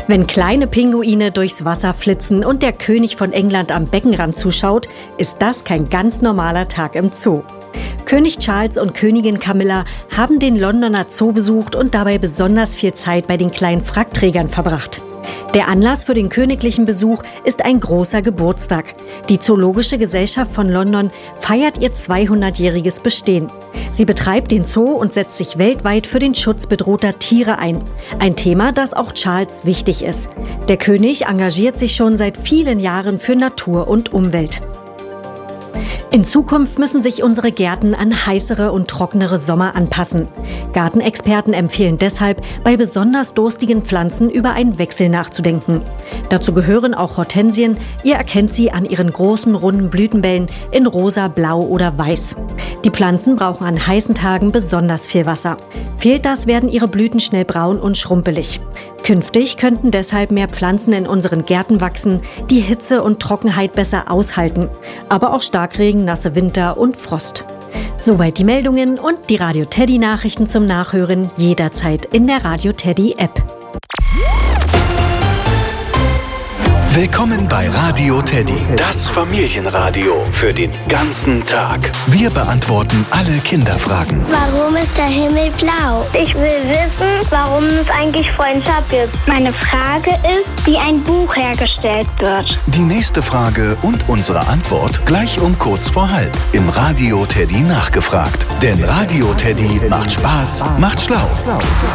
Wenn kleine Pinguine durchs Wasser flitzen und der König von England am Beckenrand zuschaut, ist das kein ganz normaler Tag im Zoo. König Charles und Königin Camilla haben den Londoner Zoo besucht und dabei besonders viel Zeit bei den kleinen Frackträgern verbracht. Der Anlass für den königlichen Besuch ist ein großer Geburtstag. Die Zoologische Gesellschaft von London feiert ihr 200-jähriges Bestehen. Sie betreibt den Zoo und setzt sich weltweit für den Schutz bedrohter Tiere ein. Ein Thema, das auch Charles wichtig ist. Der König engagiert sich schon seit vielen Jahren für Natur und Umwelt. In Zukunft müssen sich unsere Gärten an heißere und trockenere Sommer anpassen. Gartenexperten empfehlen deshalb, bei besonders durstigen Pflanzen über einen Wechsel nachzudenken. Dazu gehören auch Hortensien. Ihr erkennt sie an ihren großen, runden Blütenbällen in rosa, blau oder weiß. Die Pflanzen brauchen an heißen Tagen besonders viel Wasser. Fehlt das, werden ihre Blüten schnell braun und schrumpelig. Künftig könnten deshalb mehr Pflanzen in unseren Gärten wachsen, die Hitze und Trockenheit besser aushalten. Aber auch Starkregen, nasse Winter und Frost. Soweit die Meldungen und die Radio Teddy Nachrichten zum Nachhören jederzeit in der Radio Teddy App. Willkommen bei Radio Teddy, das Familienradio für den ganzen Tag. Wir beantworten alle Kinderfragen. Warum ist der Himmel blau? Ich will wissen, warum es eigentlich Freundschaft gibt. Meine Frage ist, wie ein Buch hergestellt wird. Die nächste Frage und unsere Antwort gleich um kurz vor halb im Radio Teddy nachgefragt. Denn Radio Teddy macht Spaß, macht schlau.